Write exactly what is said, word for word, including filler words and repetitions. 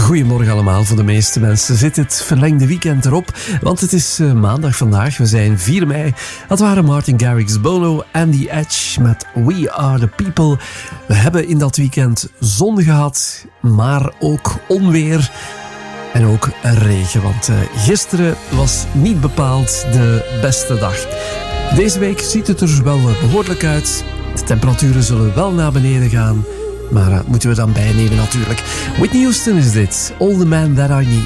Goedemorgen allemaal. Voor de meeste mensen zit het verlengde weekend erop, want het is uh, maandag vandaag. We zijn vier mei. Dat waren Martin Garrix, Bono en The Edge met We Are The People. We hebben in dat weekend zon gehad, maar ook onweer en ook regen, want uh, gisteren was niet bepaald de beste dag. Deze week ziet het er wel behoorlijk uit. De temperaturen zullen wel naar beneden gaan, maar uh, moeten we dan bijnemen natuurlijk. Whitney Houston is dit. All the Man That I Need.